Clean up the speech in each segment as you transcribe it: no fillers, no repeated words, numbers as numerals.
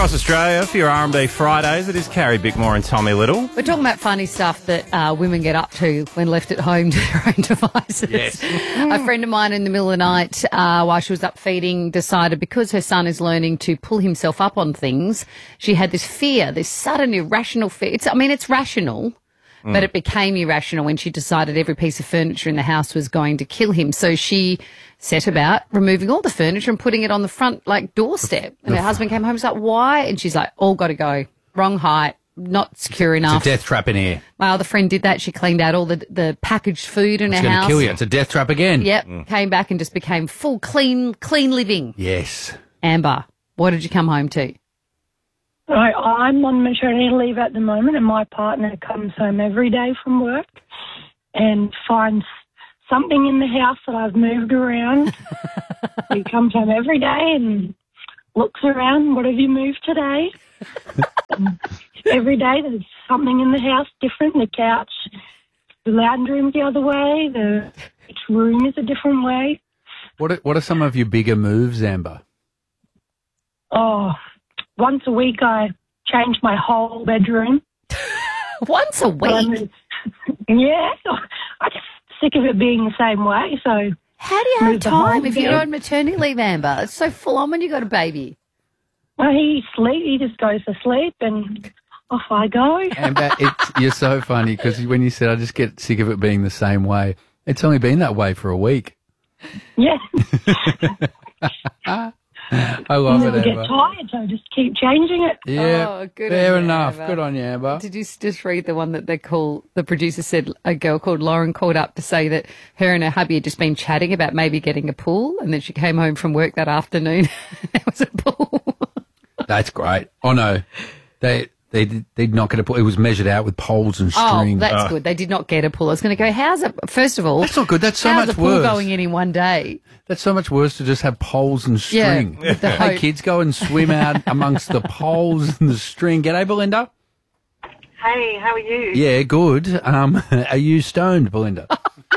across Australia for your R&B Fridays. It is Carrie Bickmore and Tommy Little. We're talking about funny stuff that women get up to when left at home to their own devices. Yes. A friend of mine in the middle of the night, while she was up feeding, decided because her son is learning to pull himself up on things, she had this fear, this sudden irrational fear. It's rational, but it became irrational when she decided every piece of furniture in the house was going to kill him. So she set about removing all the furniture and putting it on the front, doorstep. And her husband came home and was like, why? And she's like, all got to go. Wrong height, not secure enough. It's a death trap in here. My other friend did that. She cleaned out all the packaged food in her house. It's going to kill you. It's a death trap again. Yep. Came back and just became full, clean living. Yes. Amber, what did you come home to? I'm on maternity leave at the moment, and my partner comes home every day from work and finds something in the house that I've moved around. He comes home every day and looks around, what have you moved today? Every day there's something in the house different. The couch, the lounge room's the other way, each room is a different way. What are some of your bigger moves, Amber? Oh, once a week I change my whole bedroom. Once a week? Yeah. I'm just sick of it being the same way, so... How do you have time if you're on maternity leave, Amber? It's so full on when you got a baby. Well, he just goes to sleep and off I go. Amber, you're so funny because when you said I just get sick of it being the same way, it's only been that way for a week. Yeah. I love it, I Amber. get tired, so I just keep changing it. Yeah, Oh, good fair on you, enough. Amber. Good on you, Amber. Did you just read the one that the producer said a girl called Lauren called up to say that her and her hubby had just been chatting about maybe getting a pool, and then she came home from work that afternoon and there was a pool. That's great. Oh, no. They did not get a pool. It was measured out with poles and string. Oh, that's good. They did not get a pool. I was going to go, how's it, first of all... That's not good. That's so how's much a pool worse. going in one day? That's so much worse to just have poles and string. Yeah, with the Hey, hope. kids, go and swim out amongst the poles and the string. G'day, Belinda. Hey, how are you? Yeah, good. Are you stoned, Belinda?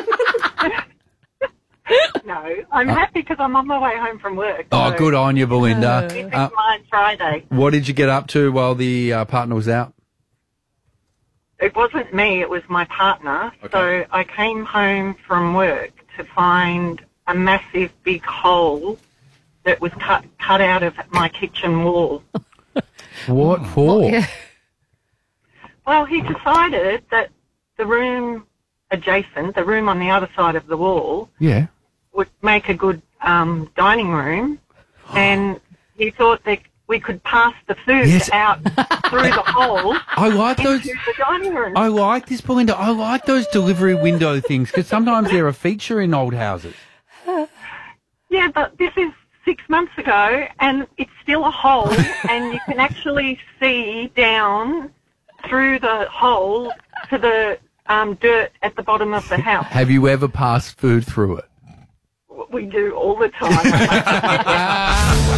No, I'm happy because I'm on my way home from work. Oh, so good on you, Belinda. This is my Friday. What did you get up to while the partner was out? It wasn't me, it was my partner. Okay. So I came home from work to find a massive big hole that was cut out of my kitchen wall. What for? Yeah. Well, he decided that the room adjacent, the room on the other side of the wall, Yeah. would make a good dining room, and he thought that we could pass the food Yes. out through the hole I like those. into the dining room. I like this, Belinda. I like those delivery window things because sometimes they're a feature in old houses. Yeah, but this is 6 months ago, and it's still a hole, and you can actually see down through the hole to the dirt at the bottom of the house. Have you ever passed food through it? We do all the time.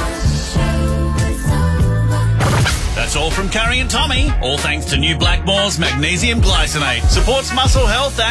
That's all from Carrie and Tommy. All thanks to new Blackmore's Magnesium Glycinate. Supports muscle health and